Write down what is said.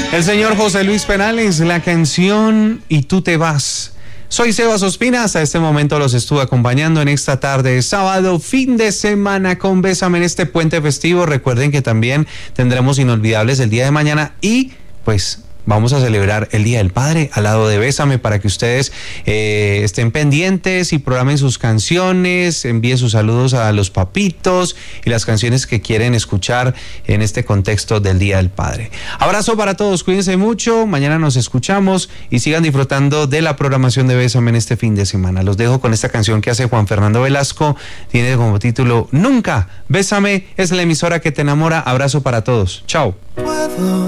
El señor José Luis Perales, la canción Y tú te vas. Soy Sebas Ospina, hasta este momento los estuve acompañando en esta tarde de sábado, fin de semana con Bésame en este puente festivo. Recuerden que también tendremos inolvidables el día de mañana y pues vamos a celebrar el Día del Padre al lado de Bésame para que ustedes estén pendientes y programen sus canciones, envíen sus saludos a los papitos y las canciones que quieren escuchar en este contexto del Día del Padre. Abrazo para todos, cuídense mucho, mañana nos escuchamos y sigan disfrutando de la programación de Bésame en este fin de semana. Los dejo con esta canción que hace Juan Fernando Velasco, tiene como título Nunca. Bésame es la emisora que te enamora. Abrazo para todos, chao.